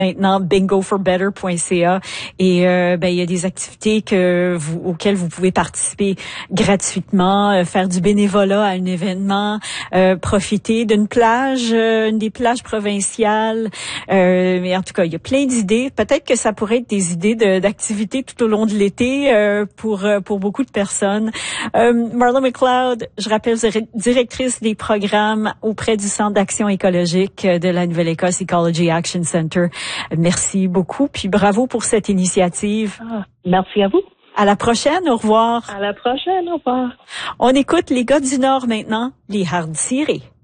maintenant bingoforbetter.ca et il y a des activités auxquelles vous pouvez participer gratuitement, faire du bénévolat à un événement, profiter d'une plage, une des plages provinciales. Mais en tout cas, il y a plein d'idées. Peut-être que ça pourrait être des idées d'activités tout au long de l'été pour beaucoup de personnes. Marla McLeod, je rappelle, directrice des programmes auprès du Centre d'action écologique de la Nouvelle-Écosse Ecology Action Center. Merci beaucoup, puis bravo pour cette initiative. Merci à vous. À la prochaine, au revoir. À la prochaine, au revoir. On écoute les gars du Nord maintenant, les Hardis Cirés.